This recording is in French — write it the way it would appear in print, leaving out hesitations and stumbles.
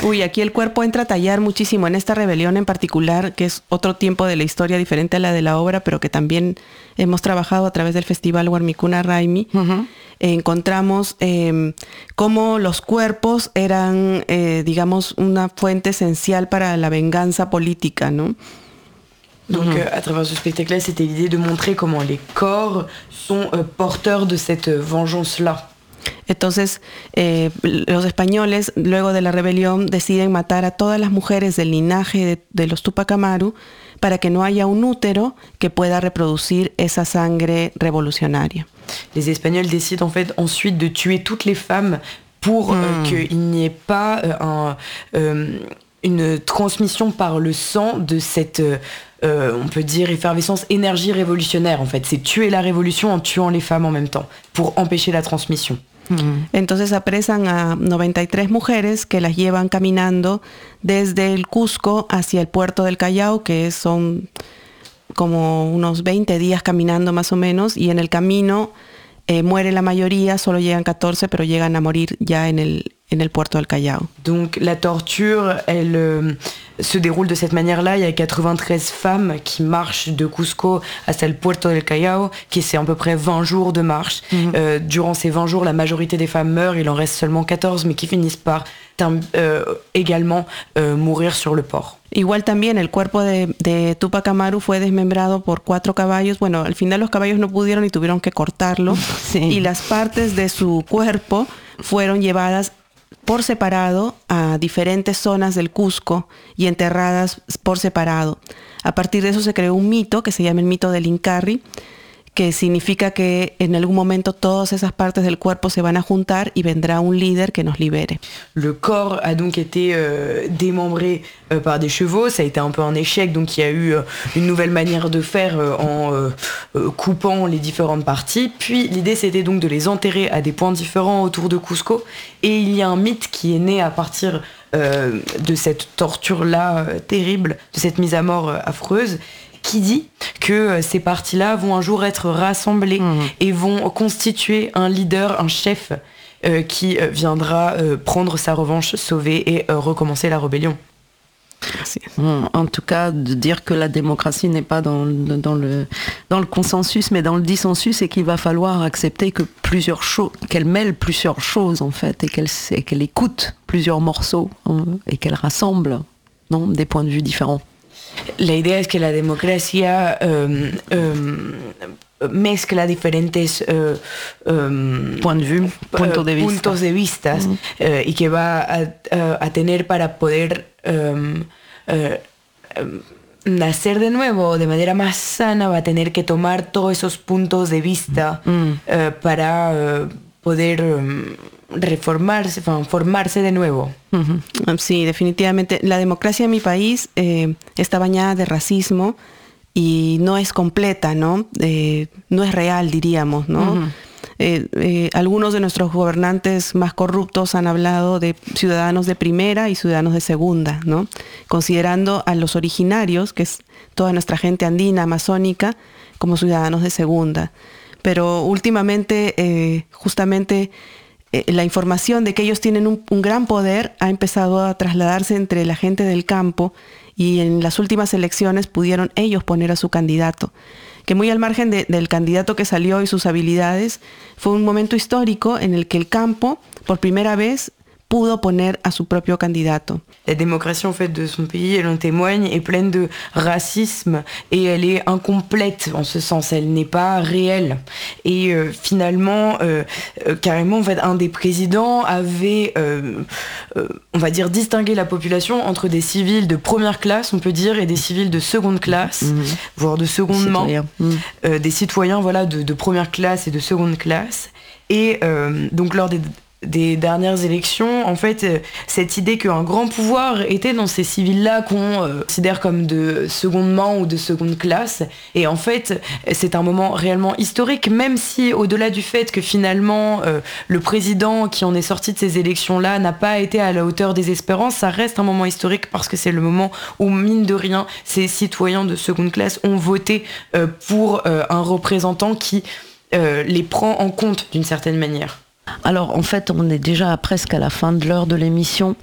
Uy, aquí el cuerpo entra a tallar muchísimo en esta rebelión en particular, que es otro tiempo de la historia diferente a la de la obra, pero que también hemos trabajado a través del Festival Warmicuna Raimi. Uh-huh. Encontramos cómo los cuerpos eran, digamos, una fuente esencial para la venganza política, ¿no? Donc, à travers ce spectacle-là, c'était l'idée de montrer comment les corps sont porteurs de cette vengeance-là. Entonces, los españoles, luego de la rebelión, deciden matar a todas las mujeres del linaje de los Tupac Amaru para que no haya un útero que pueda reproducir esa sangre revolucionaria. Les Espagnols décident en fait ensuite de tuer toutes les femmes pour qu'il n'y ait pas une transmission par le sang de cette, on peut dire, effervescence énergie révolutionnaire. En fait, c'est tuer la révolution en tuant les femmes en même temps pour empêcher la transmission. Entonces apresan a 93 mujeres que las llevan caminando desde el Cusco hacia el puerto del Callao, que son como unos 20 días caminando más o menos, y en el camino muere la mayoría, solo llegan 14, pero llegan a morir ya en el puerto del Callao. Donc la torture, elle se déroule de cette manière-là. Il y a 93 femmes qui marchent de Cusco hasta el puerto del Callao, qui c'est à peu près 20 jours de marche. Durant ces 20 jours, la majorité des femmes meurent, il en reste seulement 14, mais qui finissent par également mourir sur le port. Igual también el cuerpo de Tupac Amaru fue desmembrado por 4 caballos. Bueno, al final los caballos no pudieron y tuvieron que cortarlo. Sí. Y las partes de su cuerpo fueron llevadas por separado a diferentes zonas del Cusco y enterradas por separado. A partir de eso se creó un mito que se llama el mito del Incarri, que significa que en algún momento todas esas partes del cuerpo se van a juntar y vendrá un líder que nos libere. Le corps a donc été démembré par des chevaux, ça a été un peu un échec, donc il y a eu une nouvelle manière de faire en coupant les différentes parties. Puis l'idée c'était donc de les enterrer à des points différents autour de Cusco, et il y a un mythe qui est né à partir de cette torture-là terrible, de cette mise à mort affreuse, qui dit que ces parties-là vont un jour être rassemblées et vont constituer un leader, un chef qui viendra prendre sa revanche, sauver et recommencer la rébellion. En tout cas, de dire que la démocratie n'est pas dans le consensus, mais dans le dissensus, et qu'il va falloir accepter que qu'elle mêle plusieurs choses en fait, et qu'elle écoute plusieurs morceaux et qu'elle rassemble des points de vue différents. La idea es que la democracia mezcla diferentes puntos de vista y que va a tener para poder nacer de nuevo de manera más sana, va a tener que tomar todos esos puntos de vista para poder formarse de nuevo. Sí, definitivamente. La democracia en mi país está bañada de racismo y no es completa, ¿no? No es real, diríamos, ¿no? Algunos de nuestros gobernantes más corruptos han hablado de ciudadanos de primera y ciudadanos de segunda, ¿no? Considerando a los originarios, que es toda nuestra gente andina, amazónica, como ciudadanos de segunda. Pero últimamente, justamente, la información de que ellos tienen un gran poder ha empezado a trasladarse entre la gente del campo, y en las últimas elecciones pudieron ellos poner a su candidato, que muy al margen del candidato que salió y sus habilidades, fue un momento histórico en el que el campo, por primera vez, pudo poner a su propio candidato. La démocratie en fait de son pays, elle en témoigne, est pleine de racisme et elle est incomplète en ce sens, elle n'est pas réelle. Et finalement, carrément, en fait, un des présidents avait, on va dire, distingué la population entre des civils de première classe, on peut dire, et des civils de seconde classe, voire de seconde main, des citoyens, voilà, de première classe et de seconde classe. Et donc lors des dernières élections, en fait, cette idée qu'un grand pouvoir était dans ces civils-là qu'on considère comme de seconde main ou de seconde classe. Et en fait, c'est un moment réellement historique, même si au-delà du fait que finalement le président qui en est sorti de ces élections-là n'a pas été à la hauteur des espérances, ça reste un moment historique parce que c'est le moment où, mine de rien, ces citoyens de seconde classe ont voté pour un représentant qui les prend en compte d'une certaine manière. Alors en fait, on est déjà presque à la fin de l'heure de l'émission.